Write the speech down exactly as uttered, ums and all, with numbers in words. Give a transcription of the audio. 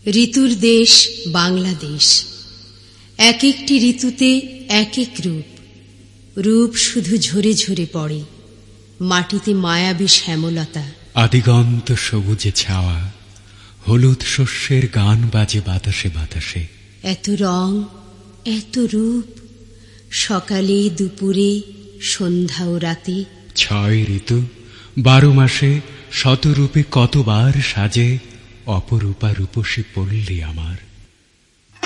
ঋতুর দেশ বাংলাদেশ, এক একটি ঋতুতে এক এক রূপ। রূপ শুধু ঝরে ঝরে পড়ে, মাটিতে মায়াবী শ্যামলতা। আদিগন্ত সবুজে ছাওয়া, হলুদ শস্যের গান বাজে বাতাসে বাতাসে। এত রং, এত রূপ, সকালে দুপুরে সন্ধ্যা ও রাতে। ছয় ঋতু, বারো মাসে শতরূপে কতবার সাজে অপরূপা রূপসী পল্লী আমার।